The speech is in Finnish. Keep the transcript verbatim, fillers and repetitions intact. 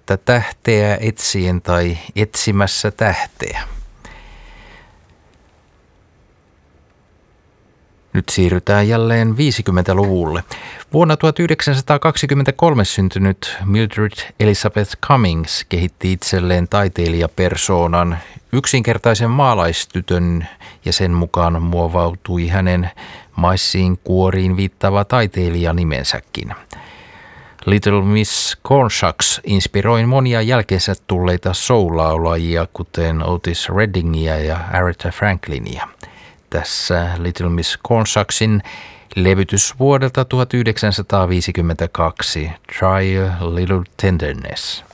että tähteä etsien tai etsimässä tähteä. Nyt siirrytään jälleen viisikymmentäluvulle. Vuonna tuhatyhdeksänsataakaksikymmentäkolme syntynyt Mildred Elizabeth Cummings kehitti itselleen taiteilijapersoonan, yksinkertaisen maalaistytön, ja sen mukaan muovautui hänen maissiin kuoriin viittaava taiteilijanimensäkin. Little Miss Cornshucks inspiroi monia jälkeensä tulleita soul-laulajia, kuten Otis Reddingia ja Aretha Franklinia. Tässä Little Miss Cornshucksin levytys vuodelta tuhatyhdeksänsataaviisikymmentäkaksi, Try a Little Tenderness.